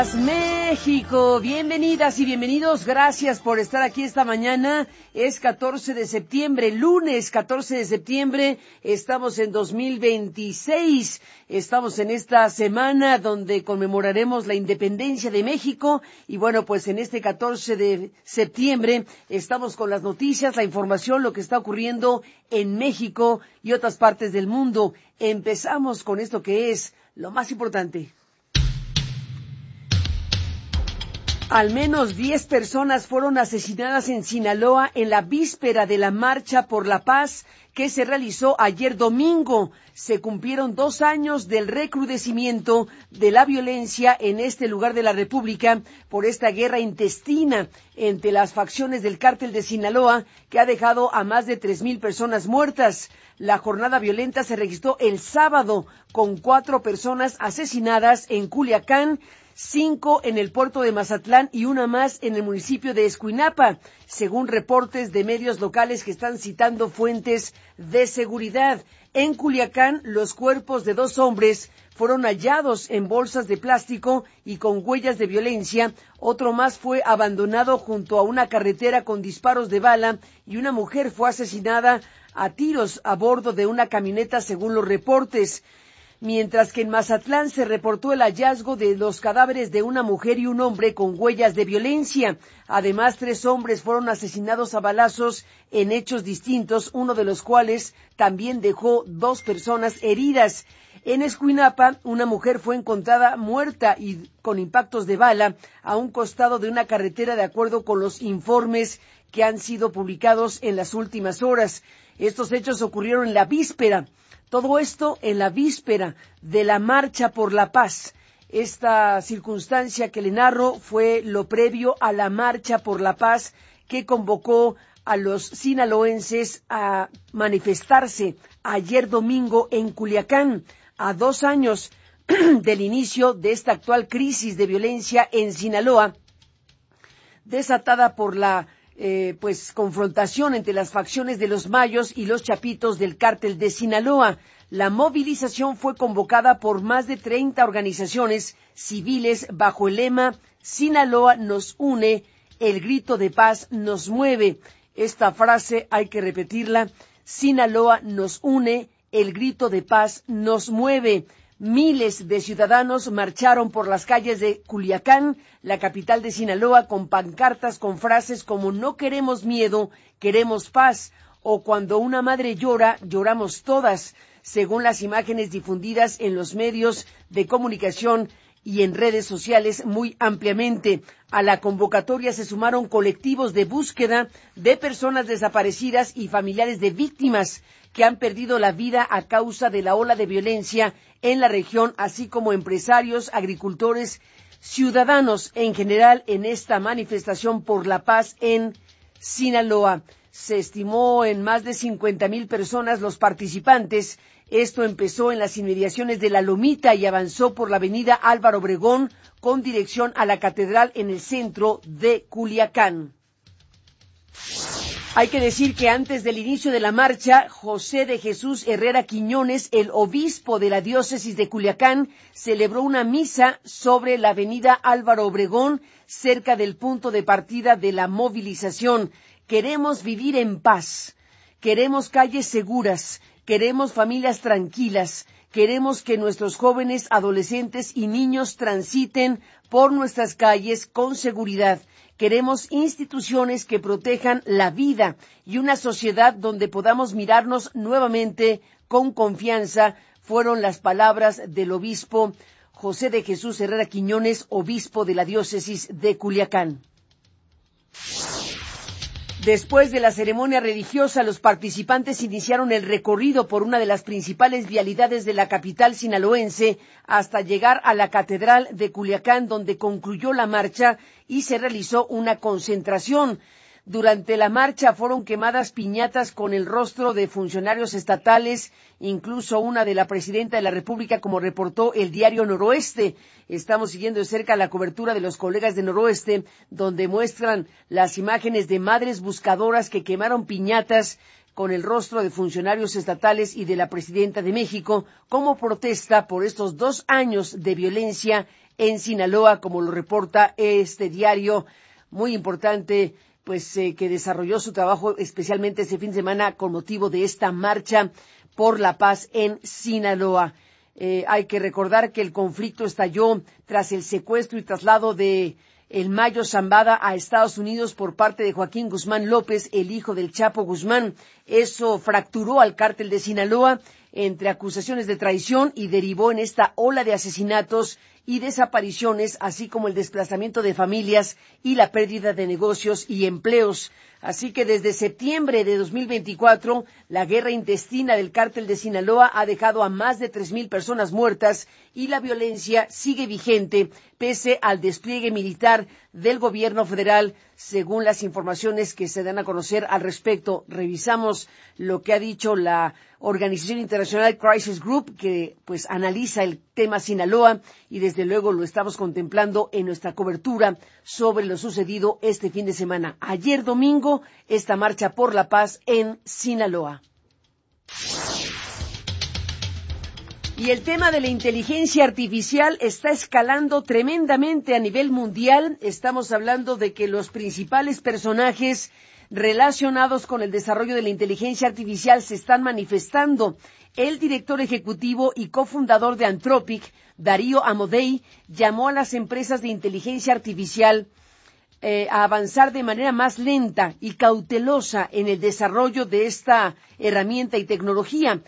México, bienvenidas y bienvenidos, gracias por estar aquí esta mañana. Es 14 de septiembre, lunes 14 de septiembre, estamos en 2026, estamos en esta semana donde conmemoraremos la independencia de México y bueno, pues en este 14 de septiembre estamos con las noticias, la información, lo que está ocurriendo en México y otras partes del mundo. Empezamos con esto que es lo más importante. Al menos 10 personas fueron asesinadas en Sinaloa en la víspera de la Marcha por la Paz que se realizó ayer domingo. Se cumplieron 2 años del recrudecimiento de la violencia en este lugar de la República por esta guerra intestina entre las facciones del cártel de Sinaloa que ha dejado a más de 3,000 personas muertas. La jornada violenta se registró el sábado con 4 personas asesinadas en Culiacán, 5 en el puerto de Mazatlán y una más en el municipio de Escuinapa, según reportes de medios locales que están citando fuentes de seguridad. En Culiacán, los cuerpos de 2 hombres fueron hallados en bolsas de plástico y con huellas de violencia. Otro más fue abandonado junto a una carretera con disparos de bala y una mujer fue asesinada a tiros a bordo de una camioneta, según los reportes. Mientras que en Mazatlán se reportó el hallazgo de los cadáveres de una mujer y un hombre con huellas de violencia. Además, 3 hombres fueron asesinados a balazos en hechos distintos, uno de los cuales también dejó 2 personas heridas. En Escuinapa, una mujer fue encontrada muerta y con impactos de bala a un costado de una carretera, de acuerdo con los informes que han sido publicados en las últimas horas. Estos hechos ocurrieron en la víspera. Todo esto en la víspera de la Marcha por la Paz. Esta circunstancia que le narro fue lo previo a la Marcha por la Paz que convocó a los sinaloenses a manifestarse ayer domingo en Culiacán, a 2 años del inicio de esta actual crisis de violencia en Sinaloa, desatada por la confrontación entre las facciones de los Mayos y los Chapitos del cártel de Sinaloa. La movilización fue convocada por más de 30 organizaciones civiles bajo el lema Sinaloa nos une, el grito de paz nos mueve. Esta frase hay que repetirla: Sinaloa nos une, el grito de paz nos mueve. Miles de ciudadanos marcharon por las calles de Culiacán, la capital de Sinaloa, con pancartas con frases como "no queremos miedo, queremos paz", o "cuando una madre llora, lloramos todas", según las imágenes difundidas en los medios de comunicación y en redes sociales muy ampliamente. A la convocatoria se sumaron colectivos de búsqueda de personas desaparecidas y familiares de víctimas que han perdido la vida a causa de la ola de violencia en la región, así como empresarios, agricultores, ciudadanos en general en esta manifestación por la paz en Sinaloa. Se estimó en más de 50,000 personas los participantes. Esto empezó en las inmediaciones de La Lomita y avanzó por la avenida Álvaro Obregón con dirección a la catedral en el centro de Culiacán. Hay que decir que antes del inicio de la marcha, José de Jesús Herrera Quiñones, el obispo de la diócesis de Culiacán, celebró una misa sobre la avenida Álvaro Obregón, cerca del punto de partida de la movilización. Queremos vivir en paz, queremos calles seguras, queremos familias tranquilas, queremos que nuestros jóvenes, adolescentes y niños transiten por nuestras calles con seguridad. Queremos instituciones que protejan la vida y una sociedad donde podamos mirarnos nuevamente con confianza, fueron las palabras del obispo José de Jesús Herrera Quiñones, obispo de la diócesis de Culiacán. Después de la ceremonia religiosa, los participantes iniciaron el recorrido por una de las principales vialidades de la capital sinaloense hasta llegar a la Catedral de Culiacán, donde concluyó la marcha y se realizó una concentración. Durante la marcha fueron quemadas piñatas con el rostro de funcionarios estatales, incluso una de la presidenta de la República, como reportó el diario Noroeste. Estamos siguiendo de cerca la cobertura de los colegas de Noroeste, donde muestran las imágenes de madres buscadoras que quemaron piñatas con el rostro de funcionarios estatales y de la presidenta de México, como protesta por estos 2 años de violencia en Sinaloa, como lo reporta este diario muy importante, pues que desarrolló su trabajo especialmente este fin de semana con motivo de esta marcha por la paz en Sinaloa. Hay que recordar que el conflicto estalló tras el secuestro y traslado de el Mayo Zambada a Estados Unidos por parte de Joaquín Guzmán López, el hijo del Chapo Guzmán. Eso fracturó al cártel de Sinaloa entre acusaciones de traición y derivó en esta ola de asesinatos y desapariciones, así como el desplazamiento de familias y la pérdida de negocios y empleos. Así que desde septiembre de 2024, la guerra intestina del cártel de Sinaloa ha dejado a más de 3,000 personas muertas y la violencia sigue vigente pese al despliegue militar del gobierno federal, según las informaciones que se dan a conocer al respecto. Revisamos lo que ha dicho la Organización Internacional Crisis Group, que pues analiza el tema Sinaloa, y desde luego lo estamos contemplando en nuestra cobertura sobre lo sucedido este fin de semana. Ayer domingo, esta marcha por la paz en Sinaloa. Y el tema de la inteligencia artificial está escalando tremendamente a nivel mundial. Estamos hablando de que los principales personajes relacionados con el desarrollo de la inteligencia artificial se están manifestando. El director ejecutivo y cofundador de Anthropic, Darío Amodei, llamó a las empresas de inteligencia artificial a avanzar de manera más lenta y cautelosa en el desarrollo de esta herramienta y tecnología.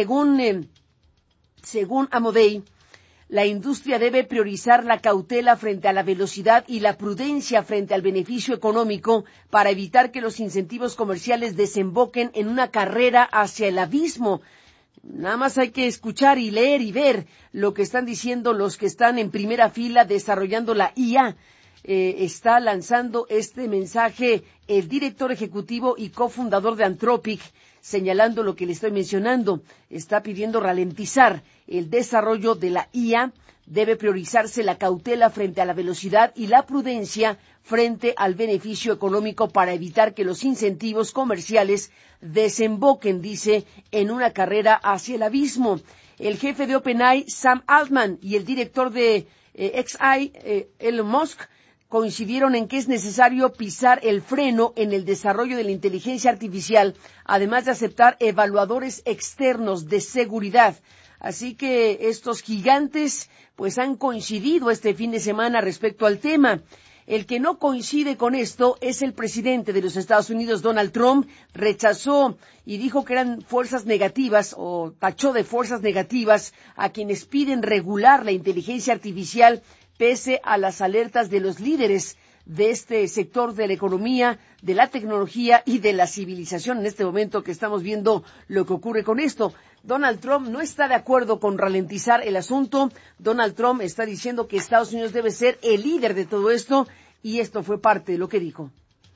Según Amodei, la industria debe priorizar la cautela frente a la velocidad y la prudencia frente al beneficio económico para evitar que los incentivos comerciales desemboquen en una carrera hacia el abismo. Nada más hay que escuchar y leer y ver lo que están diciendo los que están en primera fila desarrollando la IA. Está lanzando este mensaje el director ejecutivo y cofundador de Anthropic, señalando lo que le estoy mencionando. Está pidiendo ralentizar el desarrollo de la IA. Debe priorizarse la cautela frente a la velocidad y la prudencia frente al beneficio económico para evitar que los incentivos comerciales desemboquen, dice, en una carrera hacia el abismo. El jefe de OpenAI, Sam Altman, y el director de XAI, Elon Musk, coincidieron en que es necesario pisar el freno en el desarrollo de la inteligencia artificial, además de aceptar evaluadores externos de seguridad. Así que estos gigantes pues han coincidido este fin de semana respecto al tema. El que no coincide con esto es el presidente de los Estados Unidos, Donald Trump. Rechazó y dijo que eran fuerzas negativas, o tachó de fuerzas negativas a quienes piden regular la inteligencia artificial pese a las alertas de los líderes de este sector de la economía, de la tecnología y de la civilización en este momento que estamos viendo lo que ocurre con esto. Donald Trump no está de acuerdo con ralentizar el asunto. Donald Trump está diciendo que Estados Unidos debe ser el líder de todo esto, y esto fue parte de lo que dijo.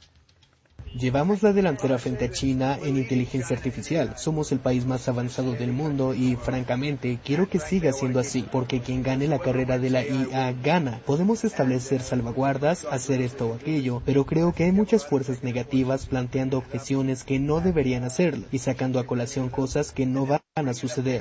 Llevamos la delantera frente a China en inteligencia artificial. Somos el país más avanzado del mundo y, francamente, quiero que siga siendo así, porque quien gane la carrera de la IA gana. Podemos establecer salvaguardas, hacer esto o aquello, pero creo que hay muchas fuerzas negativas planteando objeciones que no deberían hacerlo y sacando a colación cosas que no van a suceder.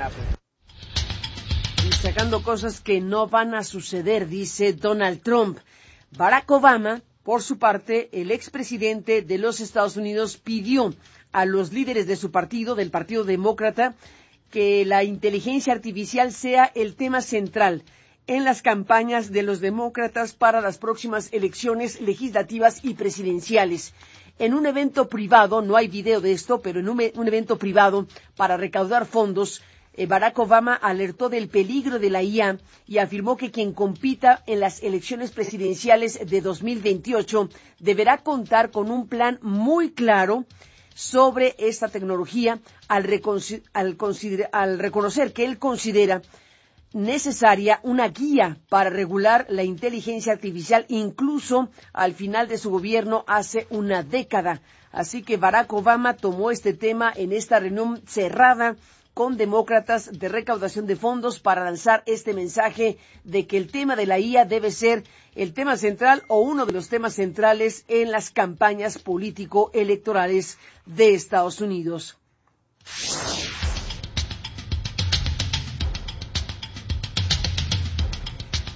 Y sacando cosas que no van a suceder, dice Donald Trump. Barack Obama, por su parte, el expresidente de los Estados Unidos, pidió a los líderes de su partido, del Partido Demócrata, que la inteligencia artificial sea el tema central en las campañas de los demócratas para las próximas elecciones legislativas y presidenciales. En un evento privado, no hay video de esto, pero en un evento privado para recaudar fondos, Barack Obama alertó del peligro de la IA y afirmó que quien compita en las elecciones presidenciales de 2028 deberá contar con un plan muy claro sobre esta tecnología al reconocer que él considera necesaria una guía para regular la inteligencia artificial, incluso al final de su gobierno hace una década. Así que Barack Obama tomó este tema en esta reunión cerrada con demócratas de recaudación de fondos para lanzar este mensaje de que el tema de la IA debe ser el tema central o uno de los temas centrales en las campañas político-electorales de Estados Unidos.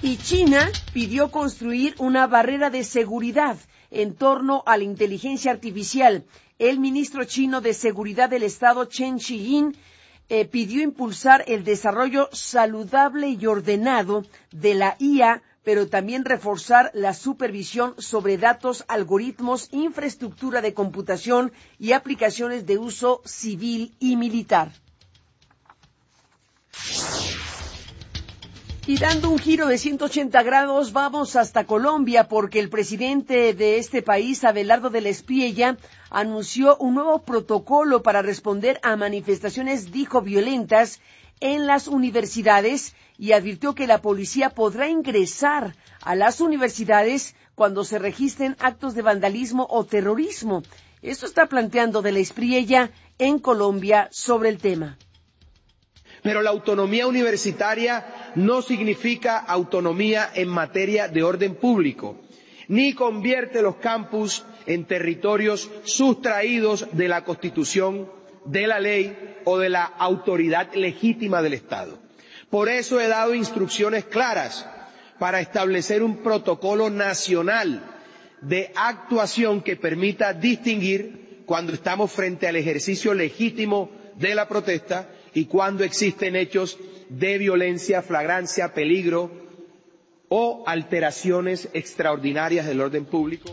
Y China pidió construir una barrera de seguridad en torno a la inteligencia artificial. El ministro chino de Seguridad del Estado, Chen Shih-yin, pidió impulsar el desarrollo saludable y ordenado de la IA, pero también reforzar la supervisión sobre datos, algoritmos, infraestructura de computación y aplicaciones de uso civil y militar. Y dando un giro de 180 grados, vamos hasta Colombia, porque el presidente de este país, Abelardo de la Espriella, anunció un nuevo protocolo para responder a manifestaciones, dijo, violentas en las universidades, y advirtió que la policía podrá ingresar a las universidades cuando se registren actos de vandalismo o terrorismo. Esto está planteando de la Espriella en Colombia sobre el tema. Pero la autonomía universitaria no significa autonomía en materia de orden público, ni convierte los campus en territorios sustraídos de la Constitución, de la ley o de la autoridad legítima del Estado. Por eso he dado instrucciones claras para establecer un protocolo nacional de actuación que permita distinguir cuando estamos frente al ejercicio legítimo de la protesta y cuando existen hechos de violencia, flagrancia, peligro o alteraciones extraordinarias del orden público.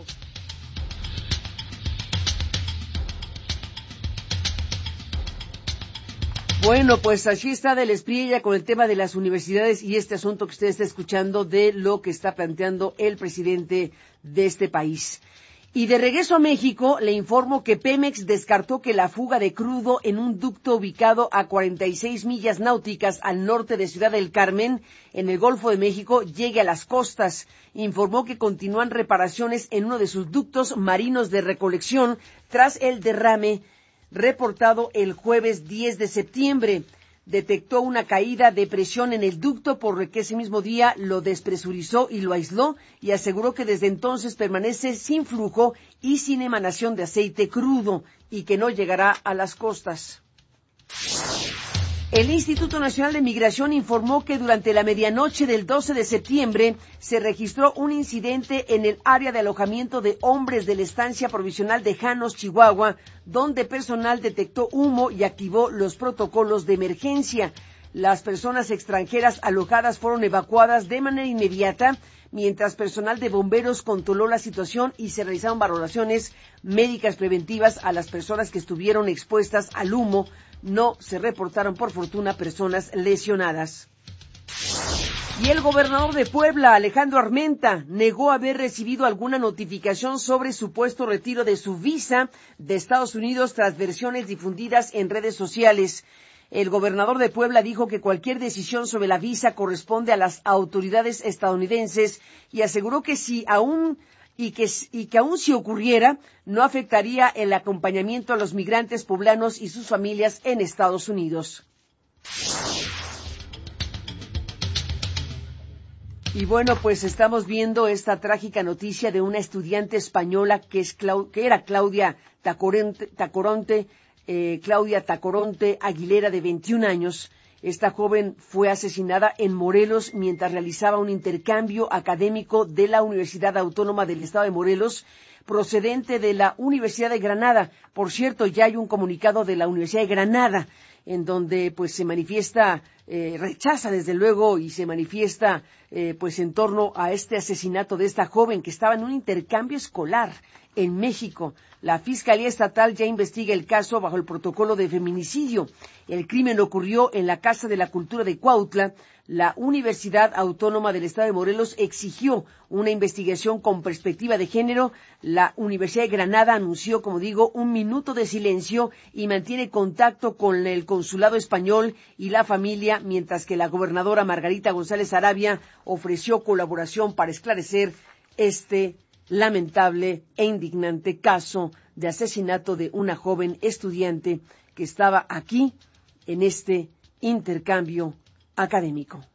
Bueno, pues allí está de la Espriella con el tema de las universidades y este asunto que usted está escuchando de lo que está planteando el presidente de este país. Y de regreso a México, le informo que Pemex descartó que la fuga de crudo en un ducto ubicado a 46 millas náuticas al norte de Ciudad del Carmen, en el Golfo de México, llegue a las costas. Informó que continúan reparaciones en uno de sus ductos marinos de recolección tras el derrame reportado el jueves 10 de septiembre. Detectó una caída de presión en el ducto, por lo que ese mismo día lo despresurizó y lo aisló, y aseguró que desde entonces permanece sin flujo y sin emanación de aceite crudo y que no llegará a las costas. El Instituto Nacional de Migración informó que durante la medianoche del 12 de septiembre se registró un incidente en el área de alojamiento de hombres de la estancia provisional de Janos, Chihuahua, donde personal detectó humo y activó los protocolos de emergencia. Las personas extranjeras alojadas fueron evacuadas de manera inmediata, mientras personal de bomberos controló la situación y se realizaron valoraciones médicas preventivas a las personas que estuvieron expuestas al humo. No se reportaron, por fortuna, personas lesionadas. Y el gobernador de Puebla, Alejandro Armenta, negó haber recibido alguna notificación sobre supuesto retiro de su visa de Estados Unidos tras versiones difundidas en redes sociales. El gobernador de Puebla dijo que cualquier decisión sobre la visa corresponde a las autoridades estadounidenses y aseguró que aún si ocurriera, no afectaría el acompañamiento a los migrantes poblanos y sus familias en Estados Unidos. Y bueno, pues estamos viendo esta trágica noticia de una estudiante española que era Claudia Tacoronte Aguilera, de 21 años. Esta joven fue asesinada en Morelos mientras realizaba un intercambio académico de la Universidad Autónoma del Estado de Morelos, procedente de la Universidad de Granada. Por cierto, ya hay un comunicado de la Universidad de Granada en donde pues se manifiesta, rechaza desde luego y se manifiesta pues en torno a este asesinato de esta joven que estaba en un intercambio escolar en México. La Fiscalía Estatal ya investiga el caso bajo el protocolo de feminicidio. El crimen ocurrió en la Casa de la Cultura de Cuautla. La Universidad Autónoma del Estado de Morelos exigió una investigación con perspectiva de género. La Universidad de Granada anunció, como digo, un minuto de silencio y mantiene contacto con el consulado español y la familia, mientras que la gobernadora Margarita González Arabia ofreció colaboración para esclarecer este lamentable e indignante caso de asesinato de una joven estudiante que estaba aquí en este intercambio académico.